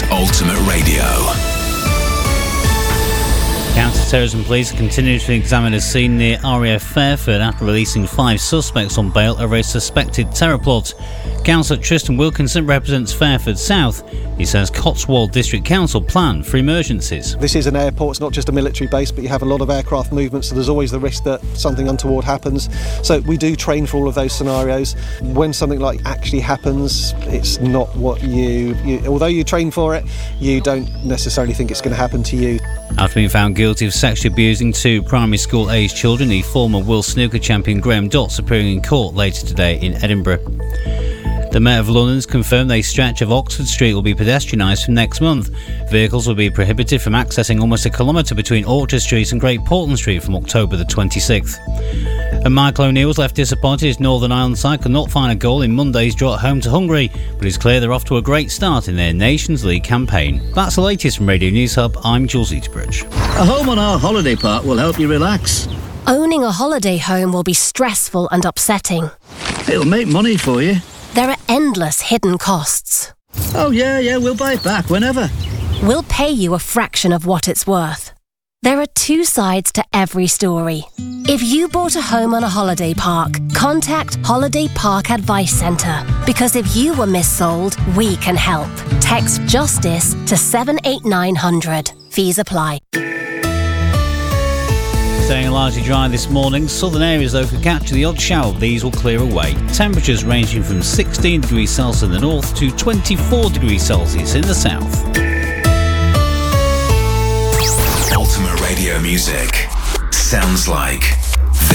Ultimate Radio. Counter-terrorism police continue to examine a scene near RAF Fairford after releasing 5 suspects on bail over a suspected terror plot. Councillor Tristan Wilkinson represents Fairford South. He says Cotswold District Council plan for emergencies. This is an airport, it's not just a military base, but you have a lot of aircraft movement, so there's always the risk that something untoward happens. So we do train for all of those scenarios. When something like actually happens, it's not what although you train for it, you don't necessarily think it's going to happen to you. After being found guilty of sexually abusing 2 primary school-aged children, the former World Snooker champion Graham Dot's appearing in court later today in Edinburgh. The Mayor of London has confirmed a stretch of Oxford Street will be pedestrianised from next month. Vehicles will be prohibited from accessing almost a kilometre between Orchard Street and Great Portland Street from October the 26th. And Michael O'Neill was left disappointed his Northern Ireland side could not find a goal in Monday's draw at home to Hungary, but it's clear they're off to a great start in their Nations League campaign. That's the latest from Radio News Hub. I'm Jules Eaterbridge. A home on our holiday park will help you relax. Owning a holiday home will be stressful and upsetting. It'll make money for you. There are endless hidden costs. Oh yeah, we'll buy it back whenever. We'll pay you a fraction of what it's worth. There are 2 sides to every story. If you bought a home on a holiday park, contact Holiday Park Advice Centre, because if you were missold, we can help. Text JUSTICE to 78900. Fees apply. Staying largely dry this morning. Southern areas, though, could catch the odd shower. These will clear away. Temperatures ranging from 16 degrees Celsius in the north to 24 degrees Celsius in the south. Ultimate Radio music sounds like